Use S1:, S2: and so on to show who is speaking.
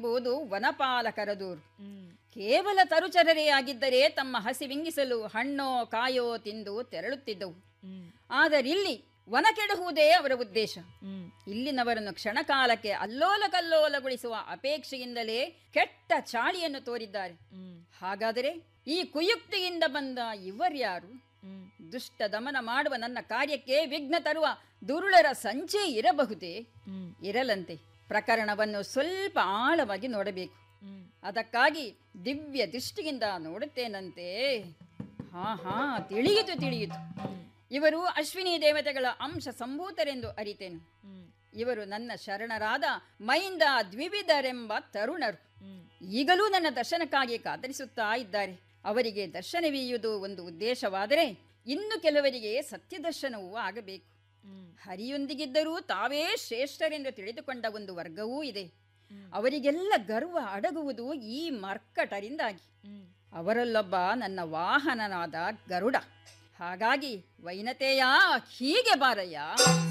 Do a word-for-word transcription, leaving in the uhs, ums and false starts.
S1: ಎಂಬುದು ವನಪಾಲಕರ ದೂರು. ಕೇವಲ ತರುಚರರೇ ಆಗಿದ್ದರೆ ತಮ್ಮ ಹಸಿವಿಂಗಿಸಲು ಹಣ್ಣೋ ಕಾಯೋ ತಿಂದು ತೆರಳುತ್ತಿದ್ದವು. ಆದರಿಲ್ಲಿ ವನ ಕೆಡಹುವುದೇ ಅವರ ಉದ್ದೇಶ. ಇಲ್ಲಿನವರನ್ನು ಕ್ಷಣಕಾಲಕ್ಕೆ ಅಲ್ಲೋಲ ಕಲ್ಲೋಲಗೊಳಿಸುವ ಅಪೇಕ್ಷೆಯಿಂದಲೇ ಕೆಟ್ಟ ಚಾಳಿಯನ್ನು ತೋರಿದ್ದಾರೆ. ಹಾಗಾದರೆ ಈ ಕುಯುಕ್ತಿಯಿಂದ ಬಂದ ಇವರ್ಯಾರು? ದುಷ್ಟ ದಮನ ಮಾಡುವ ನನ್ನ ಕಾರ್ಯಕ್ಕೆ ವಿಘ್ನ ತರುವ ದುರುಳರ ಸಂಚೆ ಇರಬಹುದೇ? ಇರಲಂತೆ. ಪ್ರಕರಣವನ್ನು ಸ್ವಲ್ಪ ಆಳವಾಗಿ ನೋಡಬೇಕು. ಅದಕ್ಕಾಗಿ ದಿವ್ಯ ದೃಷ್ಟಿಯಿಂದ ನೋಡುತ್ತೇನಂತೆ. ಹಾ ಹಾ ತಿಳಿಯಿತು ತಿಳಿಯಿತು ಇವರು ಅಶ್ವಿನಿ ದೇವತೆಗಳ ಅಂಶ ಸಂಭೂತರೆಂದು ಅರಿತೇನು. ಇವರು ನನ್ನ ಶರಣರಾದ ಮೈಂದ ದ್ವಿವಿಧರೆಂಬ ತರುಣರು. ಈಗಲೂ ನನ್ನ ದರ್ಶನಕ್ಕಾಗಿ ಕಾತರಿಸುತ್ತಾ ಇದ್ದಾರೆ. ಅವರಿಗೆ ದರ್ಶನವೀಯುವುದು ಒಂದು ಉದ್ದೇಶವಾದರೆ ಇನ್ನು ಕೆಲವರಿಗೆ ಸತ್ಯ ದರ್ಶನವೂ ಆಗಬೇಕು. ಹರಿಯೊಂದಿಗಿದ್ದರೂ ತಾವೇ ಶ್ರೇಷ್ಠರೆಂದು ತಿಳಿದುಕೊಂಡ ಒಂದು ವರ್ಗವೂ ಇದೆ. ಅವರಿಗೆಲ್ಲ ಗರ್ವ ಅಡಗುವುದು ಈ ಮರ್ಕಟರಿಂದಾಗಿ. ಅವರಲ್ಲೊಬ್ಬ ನನ್ನ ವಾಹನನಾದ ಗರುಡ. ಹಾಗಾಗಿ ವೈನತೆಯ ಹೀಗೆ ಬಾರಯ್ಯ.